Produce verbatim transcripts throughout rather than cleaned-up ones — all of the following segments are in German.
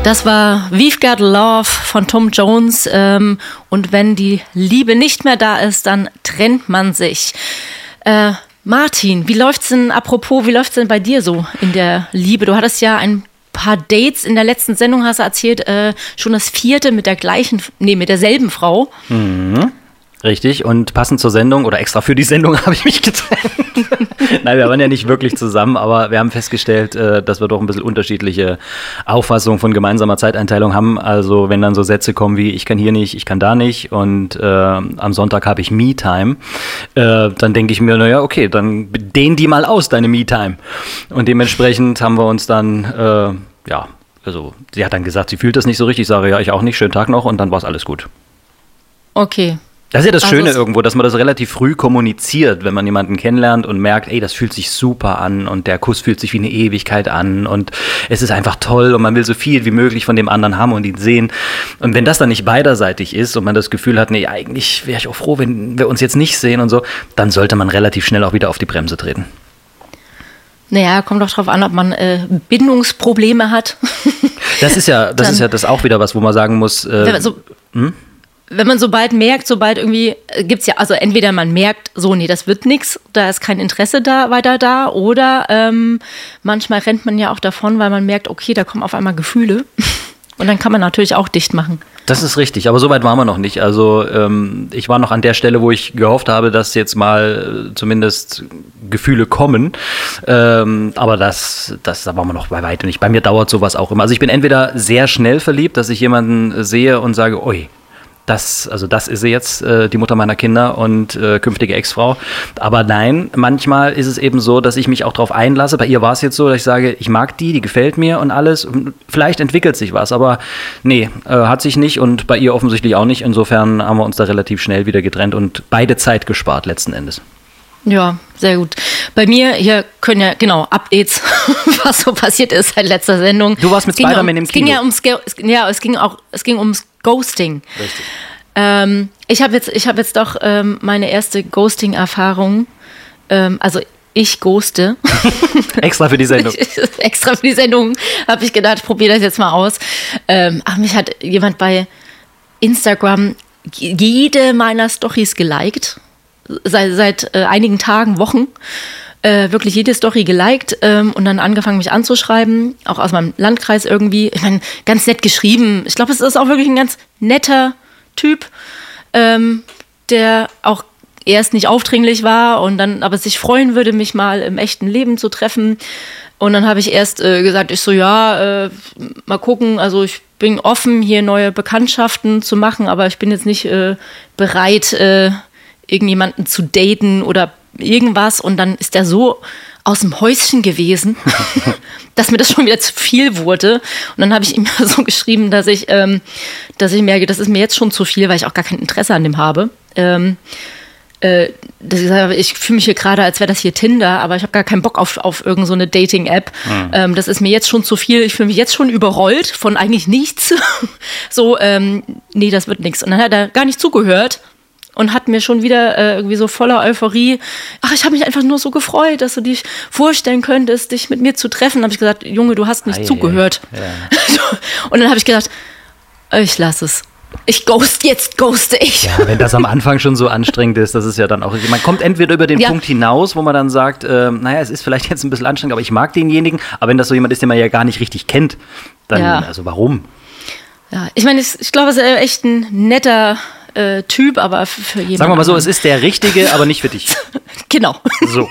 Das war We've Got Love von Tom Jones. Ähm, und wenn die Liebe nicht mehr da ist, dann trennt man sich. Äh, Martin, wie läuft's denn, apropos, wie läuft's denn bei dir so in der Liebe? Du hattest ja ein paar Dates in der letzten Sendung, hast du erzählt, äh, schon das vierte mit der gleichen, nee, mit derselben Frau. Mhm. Richtig, und passend zur Sendung oder extra für die Sendung habe ich mich getrennt. Nein, wir waren ja nicht wirklich zusammen, aber wir haben festgestellt, dass wir doch ein bisschen unterschiedliche Auffassungen von gemeinsamer Zeiteinteilung haben. Also wenn dann so Sätze kommen wie, ich kann hier nicht, ich kann da nicht und äh, am Sonntag habe ich Me-Time, äh, dann denke ich mir, naja, okay, dann dehn die mal aus, deine Me-Time. Und dementsprechend haben wir uns dann, äh, ja, also sie hat dann gesagt, sie fühlt das nicht so richtig. Ich sage, ja, ich auch nicht, schönen Tag noch und dann war es alles gut. Okay. Das ist ja das also Schöne irgendwo, dass man das relativ früh kommuniziert, wenn man jemanden kennenlernt und merkt, ey, das fühlt sich super an und der Kuss fühlt sich wie eine Ewigkeit an und es ist einfach toll und man will so viel wie möglich von dem anderen haben und ihn sehen. Und wenn das dann nicht beiderseitig ist und man das Gefühl hat, nee, eigentlich wäre ich auch froh, wenn wir uns jetzt nicht sehen und so, dann sollte man relativ schnell auch wieder auf die Bremse treten. Naja, kommt doch drauf an, ob man äh, Bindungsprobleme hat. Das ist ja, das dann, ist ja das auch wieder was, wo man sagen muss, äh, so, hm? Wenn man sobald merkt, sobald irgendwie, gibt es ja, also entweder man merkt, so, nee, das wird nichts, da ist kein Interesse da, weiter da, oder ähm, manchmal rennt man ja auch davon, weil man merkt, okay, da kommen auf einmal Gefühle und dann kann man natürlich auch dicht machen. Das ist richtig, aber so weit waren wir noch nicht. Also ähm, ich war noch an der Stelle, wo ich gehofft habe, dass jetzt mal äh, zumindest Gefühle kommen, ähm, aber das, das da waren wir noch bei weitem nicht. Bei mir dauert sowas auch immer. Also ich bin entweder sehr schnell verliebt, dass ich jemanden sehe und sage, ui, Das, also das ist sie jetzt, äh, die Mutter meiner Kinder und äh, künftige Ex-Frau. Aber nein, manchmal ist es eben so, dass ich mich auch darauf einlasse. Bei ihr war es jetzt so, dass ich sage, ich mag die, die gefällt mir und alles. Und vielleicht entwickelt sich was, aber nee, äh, hat sich nicht und bei ihr offensichtlich auch nicht. Insofern haben wir uns da relativ schnell wieder getrennt und beide Zeit gespart letzten Endes. Ja, sehr gut. Bei mir, hier können ja, genau, Updates, was so passiert ist seit letzter Sendung. Du warst mit Spider-Man um, im Kino. Es ging ja ums, ja, es ging auch, es ging ums Ghosting. Richtig. Ähm, ich habe jetzt, ich habe jetzt doch ähm, meine erste Ghosting-Erfahrung, ähm, also ich ghoste. Extra für die Sendung. Extra für die Sendung habe ich gedacht, ich probiere das jetzt mal aus. Ähm, ach, mich hat jemand bei Instagram jede meiner Storys geliked. Seit, seit äh, einigen Tagen, Wochen, äh, wirklich jede Story geliked ähm, und dann angefangen, mich anzuschreiben, auch aus meinem Landkreis irgendwie. Ich meine, ganz nett geschrieben. Ich glaube, es ist auch wirklich ein ganz netter Typ, ähm, der auch erst nicht aufdringlich war und dann aber sich freuen würde, mich mal im echten Leben zu treffen. Und dann habe ich erst äh, gesagt, ich so, ja, äh, mal gucken, also ich bin offen, hier neue Bekanntschaften zu machen, aber ich bin jetzt nicht äh, bereit, äh, irgendjemanden zu daten oder irgendwas und dann ist der so aus dem Häuschen gewesen, dass mir das schon wieder zu viel wurde. Und dann habe ich ihm so geschrieben, dass ich, ähm, dass ich merke, das ist mir jetzt schon zu viel, weil ich auch gar kein Interesse an dem habe. Ähm, äh, dass ich sage, ich fühle mich hier gerade, als wäre das hier Tinder, aber ich habe gar keinen Bock auf, auf irgend so eine Dating-App. Mhm. Ähm, das ist mir jetzt schon zu viel. Ich fühle mich jetzt schon überrollt von eigentlich nichts. so, ähm, nee, das wird nichts. Und dann hat er gar nicht zugehört. Und hat mir schon wieder äh, irgendwie so voller Euphorie, ach, ich habe mich einfach nur so gefreut, dass du dich vorstellen könntest, dich mit mir zu treffen. Dann habe ich gesagt, Junge, du hast nicht Ei, zugehört. Ja. Und dann habe ich gedacht, ich lasse es. Ich ghost, jetzt ghoste ich. Ja, wenn das am Anfang schon so anstrengend ist, das ist ja dann auch, man kommt entweder über den ja. Punkt hinaus, wo man dann sagt, äh, naja, es ist vielleicht jetzt ein bisschen anstrengend, aber ich mag denjenigen. Aber wenn das so jemand ist, den man ja gar nicht richtig kennt, dann, ja. also warum? Ja, ich meine, ich glaube, es ist echt ein netter Äh, Typ, aber für jemanden. Sagen wir mal so, es ist der Richtige, aber nicht für dich. Genau. So.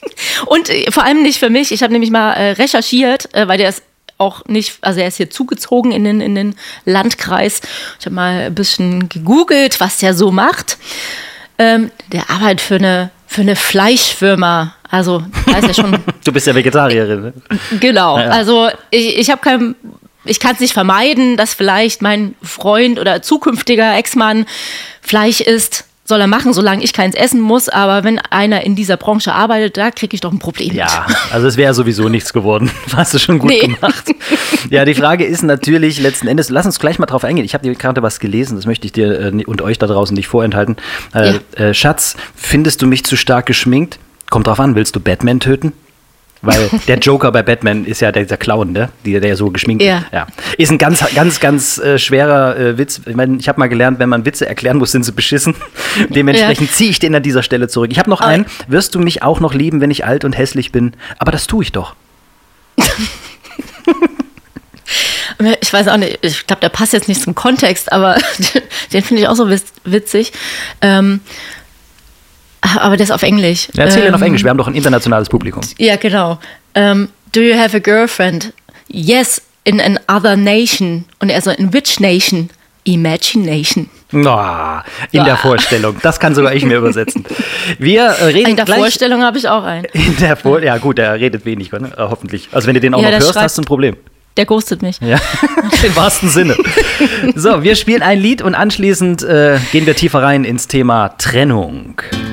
Und äh, vor allem nicht für mich. Ich habe nämlich mal äh, recherchiert, äh, weil der ist auch nicht, also er ist hier zugezogen in den, in den Landkreis. Ich habe mal ein bisschen gegoogelt, was der so macht. Ähm, der arbeitet für eine, für eine Fleischfirma. Also, da ist ja schon. Du bist ja Vegetarierin, ne? Genau. Ja, ja. Also, ich, ich habe kein. Ich kann es nicht vermeiden, dass vielleicht mein Freund oder zukünftiger Ex-Mann Fleisch isst. Soll er machen, solange ich keins essen muss. Aber wenn einer in dieser Branche arbeitet, da kriege ich doch ein Problem. Ja, also es wäre sowieso nichts geworden. Hast du schon gut nee. gemacht. Ja, die Frage ist natürlich letzten Endes, lass uns gleich mal drauf eingehen. Ich habe dir gerade was gelesen, das möchte ich dir äh, und euch da draußen nicht vorenthalten. Äh, ja. äh, Schatz, findest du mich zu stark geschminkt? Kommt drauf an, willst du Batman töten? Weil der Joker bei Batman ist ja dieser Clown, ne? Der, der so geschminkt ja. ist. Ja. Ist ein ganz, ganz, ganz äh, schwerer äh, Witz. Ich meine, ich habe mal gelernt, wenn man Witze erklären muss, sind sie beschissen. Dementsprechend ja. ziehe ich den an dieser Stelle zurück. Ich habe noch einen. Wirst du mich auch noch lieben, wenn ich alt und hässlich bin? Aber das tue ich doch. Ich weiß auch nicht, ich glaube, der passt jetzt nicht zum Kontext, aber den finde ich auch so witzig. Ähm, aber der ist auf Englisch. Ja, erzähl ähm, den auf Englisch, wir haben doch ein internationales Publikum. Ja, genau. Um, do you have a girlfriend? Yes, in another nation. Und er so, in which nation? Imagination. Oh, in oh. der Vorstellung. Das kann sogar ich mir übersetzen. Wir äh, reden in der gleich Vorstellung habe ich auch einen. In der Vor- ja gut, der redet wenig, ne? äh, hoffentlich. Also wenn du den auch ja, noch hörst, hast du ein Problem. Der ghostet mich. Ja, im wahrsten Sinne. So, wir spielen ein Lied und anschließend äh, gehen wir tiefer rein ins Thema Trennung.